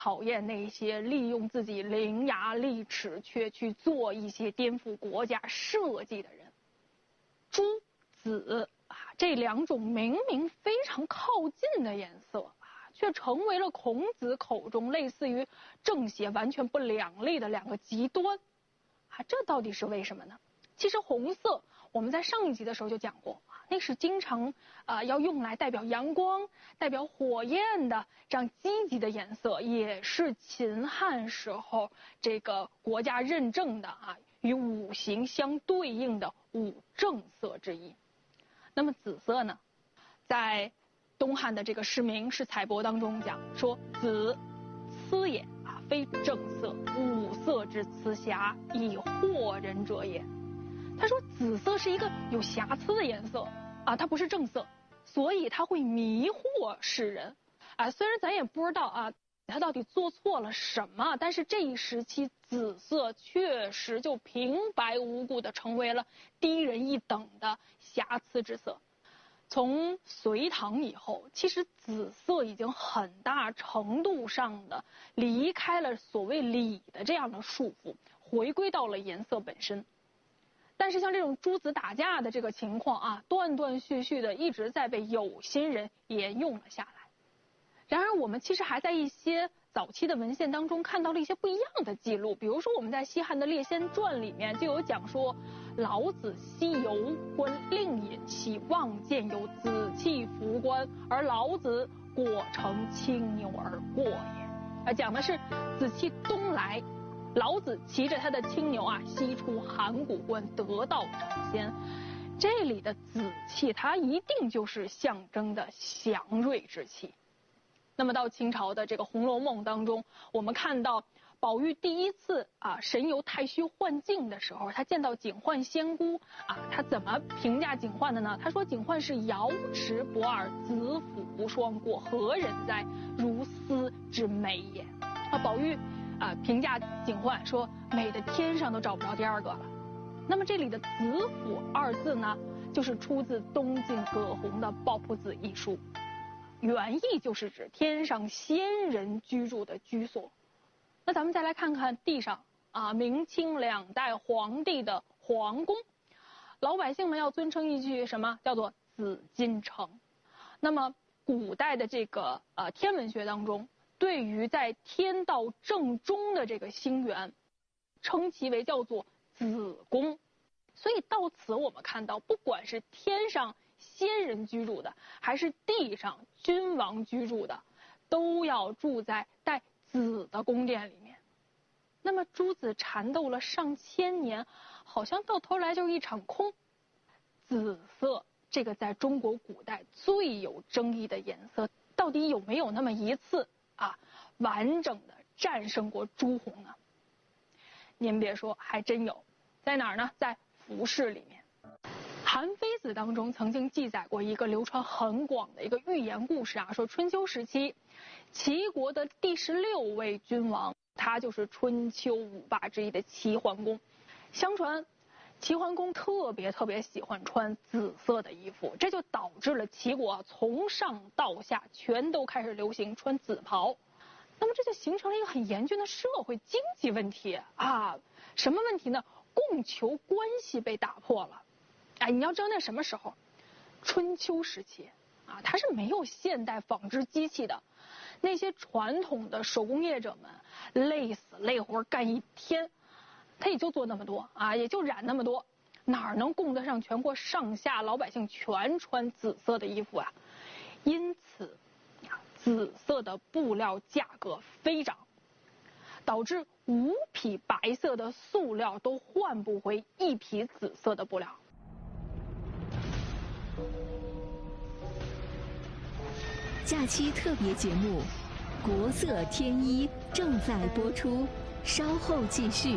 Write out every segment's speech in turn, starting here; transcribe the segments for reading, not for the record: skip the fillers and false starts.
讨厌那些利用自己伶牙俐齿却去做一些颠覆国家设计的人。朱、紫这两种明明非常靠近的颜色却成为了孔子口中类似于正邪完全不两立的两个极端这到底是为什么呢？其实红色我们在上一集的时候就讲过那是经常要用来代表阳光、代表火焰的这样积极的颜色，也是秦汉时候这个国家认证的与五行相对应的五正色之一。那么紫色呢，在东汉的这个释名释采帛当中讲说，紫疵也非正色，五色之疵瑕，以惑人者也。他说紫色是一个有瑕疵的颜色它不是正色，所以它会迷惑世人虽然咱也不知道他到底做错了什么，但是这一时期紫色确实就平白无故的成为了低人一等的瑕疵之色。从隋唐以后，其实紫色已经很大程度上的离开了所谓礼的这样的束缚，回归到了颜色本身。但是像这种诸子打架的这个情况断断续续的一直在被有心人沿用了下来。然而我们其实还在一些早期的文献当中看到了一些不一样的记录，比如说我们在西汉的《列仙传》里面就有讲说，老子西游观令尹，喜望见有紫气服冠，而老子果乘青牛而过也。讲的是紫气东来，老子骑着他的青牛西出函谷关，得道成仙。这里的紫气它一定就是象征的祥瑞之气。那么到清朝的这个《红楼梦》当中，我们看到宝玉第一次神游太虚幻境的时候，他见到警幻仙姑他怎么评价警幻的呢？他说警幻是瑶池不二，紫府无双过，何人哉？如斯之美也。宝玉评价警幻说美的天上都找不着第二个了。那么这里的紫府二字呢，就是出自东晋葛洪的《抱朴子》一书，原意就是指天上仙人居住的居所。那咱们再来看看地上明清两代皇帝的皇宫，老百姓们要尊称一句什么？叫做紫禁城。那么古代的这个天文学当中，对于在天道正中的这个星源，称其为叫做紫宫。所以到此我们看到，不管是天上仙人居住的，还是地上君王居住的，都要住在带紫的宫殿里面。那么诸子缠斗了上千年，好像到头来就是一场空。紫色这个在中国古代最有争议的颜色，到底有没有那么一次完整的战胜过朱红呢？您别说，还真有。在哪儿呢？在服饰里面。韩非子当中曾经记载过一个流传很广的一个寓言故事说春秋时期齐国的第16位君王，他就是春秋五霸之一的齐桓公。相传齐桓公特别喜欢穿紫色的衣服，这就导致了齐国从上到下全都开始流行穿紫袍。那么这就形成了一个很严峻的社会经济问题什么问题呢？供求关系被打破了。你要知道那什么时候？春秋时期它是没有现代纺织机器的，那些传统的手工业者们累死累活干一天，他也就做那么多也就染那么多，哪能供得上全国上下老百姓全穿紫色的衣服因此紫色的布料价格飞涨，导致5匹白色的塑料都换不回1匹紫色的布料。 假期特别节目《国色天一》正在播出，稍后继续。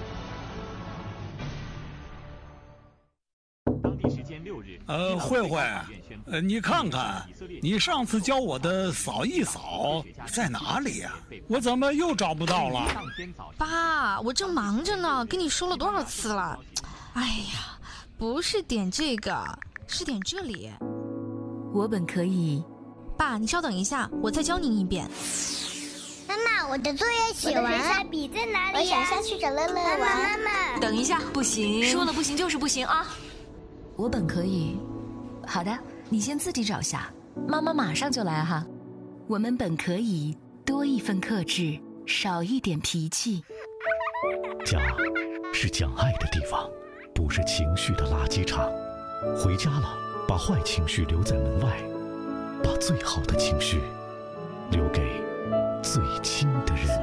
当地时间6日， 慧慧，你看看，你上次教我的扫一扫在哪里呀？我怎么又找不到了？ 爸，我正忙着呢，跟你说了多少次了？哎呀，不是点这个，是点这里。 我本可以。 爸，你稍等一下，我再教您一遍。 妈妈，我的作业写完。我的水彩笔在哪里呀？我想下去找乐乐玩。妈妈， 等一下，不行，说了不行就是不行啊！我本可以。好的，你先自己找下，妈妈马上就来哈。我们本可以多一份克制，少一点脾气。 家是讲爱的地方，不是情绪的垃圾场。回家了，把坏情绪留在门外，把最好的情绪留给最亲的人。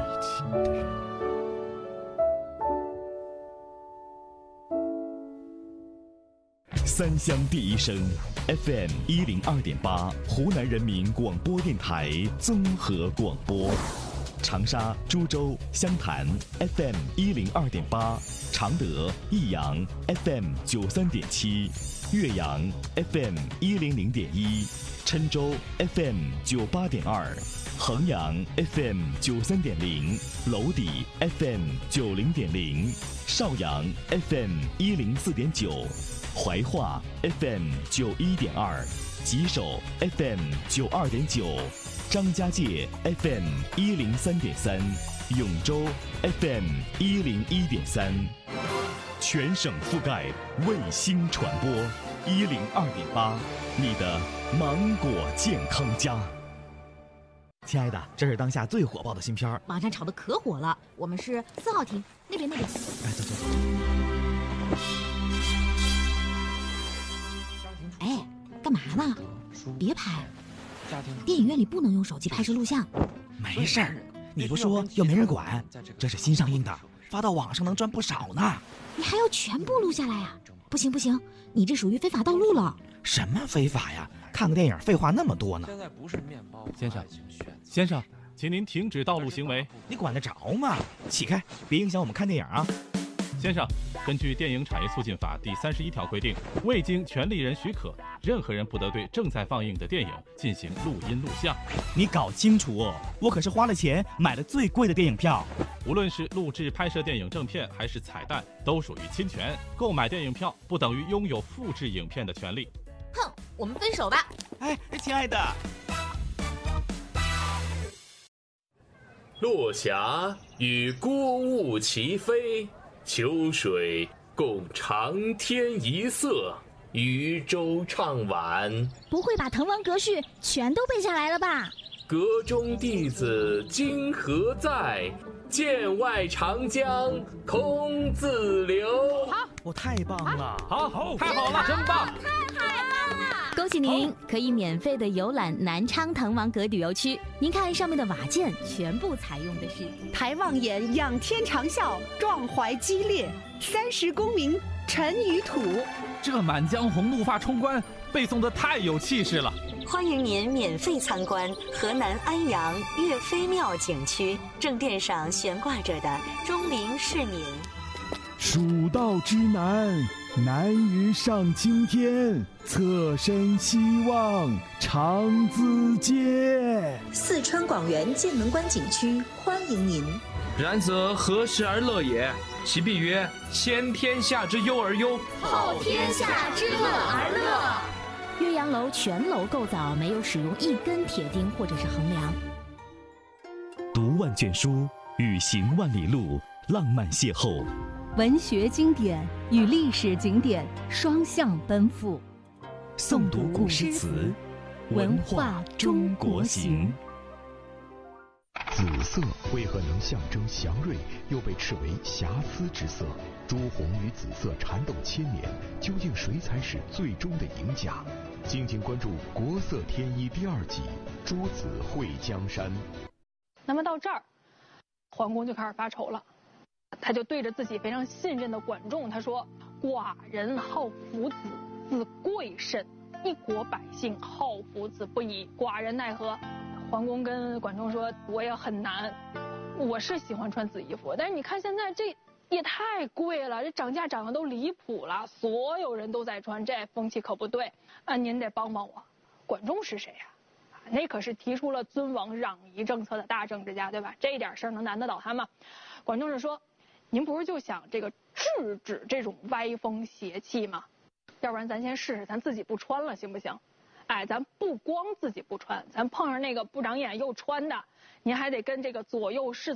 三乡第一声 FM 102.8，湖南人民广播电台综合广播。长沙、株洲、湘潭 FM 102.8，常德、益阳 FM 93.7，岳阳 FM 100.1，郴州 FM 98.2，衡阳 FM 93.0，娄底 FM 90.0，邵阳 FM 104.9，怀化 FM 91.2，吉首 FM 92.9。张家界 FM 103.3，永州 FM 101.3，全省覆盖卫星传播102.8，你的芒果健康家。 亲爱的，这是当下最火爆的新片， 网上炒的可火了。我们是4号厅，那边。 哎，走。 哎，干嘛呢？别拍。电影院里不能用手机拍摄录像。 没事儿，你不说又没人管。这是新上映的，发到网上能赚不少呢。 你还要全部录下来呀？不行，你这属于非法盗录了。 什么非法呀？看个电影废话那么多呢。 现在不是面包。 先生，请您停止盗录行为。 你管得着吗？起开，别影响我们看电影啊。 先生，根据电影产业促进法第31条规定，未经权利人许可，任何人不得对正在放映的电影进行录音录像。 你搞清楚，我可是花了钱买了最贵的电影票。 无论是录制拍摄电影正片还是彩蛋，都属于侵权。购买电影票不等于拥有复制影片的权利。 哼，我们分手吧。 哎，亲爱的。 落霞与孤鹜齐飞，秋水共长天一色，渔舟唱晚。 不会把滕王阁序全都背下来了吧？ 阁中弟子今何在？剑外长江空自流。 好，我太棒了！ 好，太好了，真棒！ 太棒了！恭喜您可以免费的游览南昌滕王阁旅游区。您看上面的瓦件，全部采用的是抬望眼，仰天长啸，壮怀激烈，30功名尘与土。 这《满江红》怒发冲冠背诵的太有气势了。 欢迎您免费参观河南安阳岳飞庙景区，正殿上悬挂着的钟灵是您。 蜀道之难，难于上青天，侧身西望长自见。 四川广元剑门关景区欢迎您。 然则何时而乐也？其必曰：先天下之忧而忧， 后天下之乐而乐。 岳阳楼全楼构造没有使用一根铁钉或者是横梁。 读万卷书，与行万里路，浪漫邂逅。 文学经典与历史景点双向奔赴， 诵读古诗词，文化中国行。 紫色为何能象征祥瑞，又被斥为瑕疵之色？朱红与紫色缠斗千年，究竟谁才是最终的赢家？敬请关注《国色天一》第2季《朱紫会江山》。 那么到这儿，桓公就开始发愁了，他就对着自己非常信任的管仲，他说：“寡人好夫子，子贵甚，一国百姓好夫子不已，寡人奈何？”桓公跟管仲说：“我也很难，我是喜欢穿紫衣服，但是你看现在这也太贵了，这涨价涨得都离谱了，所有人都在穿，这风气可不对啊！您得帮帮我。”管仲是谁呀？那可是提出了尊王攘夷政策的大政治家，对吧？这点事儿能难得倒他吗？管仲是说：“您不是就想这个制止这种歪风邪气吗？要不然咱先试试，咱自己不穿了，行不行？哎，咱不光自己不穿，咱碰上那个不长眼又穿的， 您还得跟这个左右侍